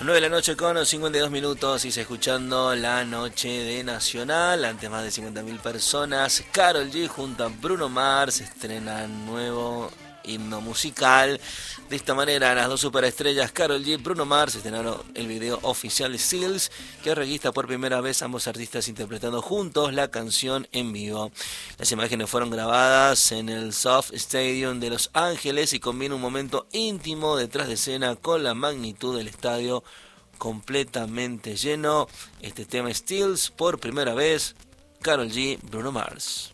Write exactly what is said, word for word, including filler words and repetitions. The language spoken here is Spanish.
nueve de la noche con cincuenta y dos minutos y se escuchando la noche de Nacional. Ante más de cincuenta mil personas, Karol G junto a Bruno Mars estrenan nuevo himno musical. De esta manera, las dos superestrellas Karol G y Bruno Mars estrenaron el video oficial de Seals, que registra por primera vez ambos artistas interpretando juntos la canción en vivo. Las imágenes fueron grabadas en el Soft Stadium de Los Ángeles y combina un momento íntimo detrás de escena con la magnitud del estadio completamente lleno. Este tema Steals por primera vez, Karol G, Bruno Mars.